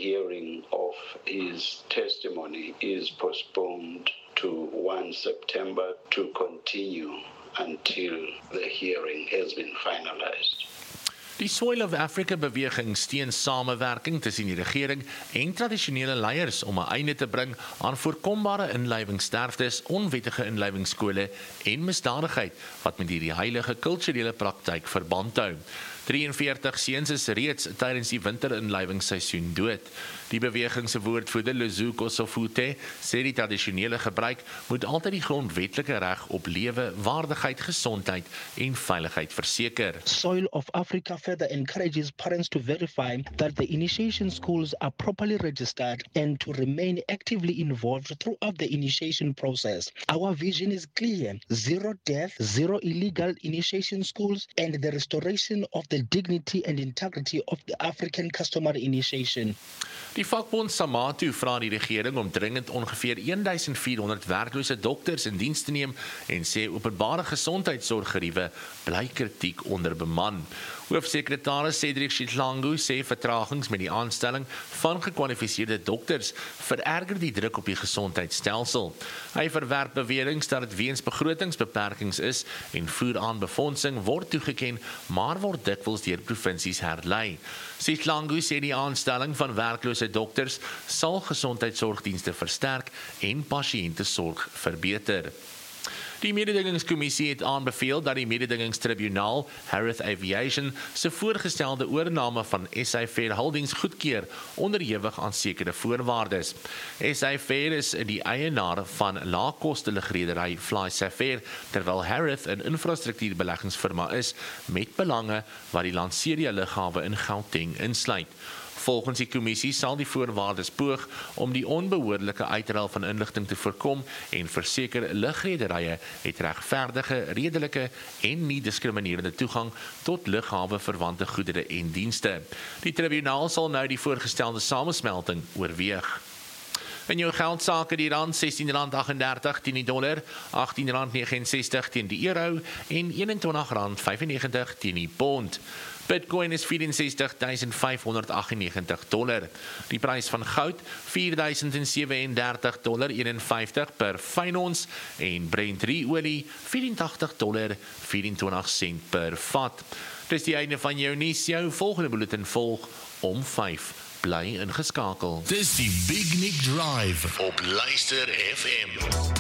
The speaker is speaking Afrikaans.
hearing of his testimony is postponed to 1 September to continue until the hearing has been finalized. Die Soil of Africa beweging steun samewerking tussen die regering en tradisionele leiers om 'n einde te bring aan voorkombare inlywingssterftes, onwettige inlywingsskole en misdadigheid wat met hierdie heilige kulturele praktyk verband hou. 43 seuns is reeds tydens die winterinlywingsseisoen dood. Die beweging se woordvoerder Lezuko Sofute sê die tradisionele gebruik moet altyd die grondwetlike reg op lewe, waardigheid, gesondheid en veiligheid verseker. Soil of Africa further encourages parents to verify that the initiation schools are properly registered and to remain actively involved throughout the initiation process. Our vision is clear: zero death, zero illegal initiation schools, and the restoration of the dignity and integrity of the African customary initiation. Die vakbond Samatu vra die regering om dringend ongeveer 1400 werklose dokters in diens te neem en sê openbare gesondheidsorggeriewe bly kritiek onderbeman. Hoofsekretaris Cedric Chitlangu sê vertragings met die aanstelling van gekwalifiseerde dokters vererger die druk op die gesondheidsstelsel. Hy verwerp beweringe dat dit weens begrotingsbeperkings is en voer aan befondsing word toegeken, maar word dikwels deur provinsies herlei. Chitlangu sê die aanstelling van werklose dokters sal gesondheidsorgdienste versterk en pasiëntesorg verbeter. Die mededingingskommissie het aanbeveel dat die mededingingstribunaal Harith Aviation se voorgestelde oorname van SA Fair Holdings goedkeur onderhewig aan sekere voorwaardes. SA Fair is die eienaar van laagkostelige redery Fly Safair, terwyl Harith 'n infrastruktuurbeleggingsfirma is met belange wat die Lanseria lughawe in Gauteng insluit. Volgens die kommissie sal die voorwaardes poog om die onbehoorlike uitruil van inligting te voorkom en verseker lugrederye het regverdige, redelike en nie diskriminerende toegang tot lughawe verwante goedere en dienste. Die tribunaal sal nou die voorgestelde samesmelting oorweeg. In jou geldsake die rand R16.38 teen die dollar, R18.69 teen die euro en R21.95 teen die pond. Bitcoin is $64,598. Die prys van goud $4,037.51 per fyn ons en Brent olie $84.24 per vat. Dis die einde van jou nuus. Jou volgende bulletin volg om 5. Bly ingeskakel. Dis die Big Nick Drive op Luister FM.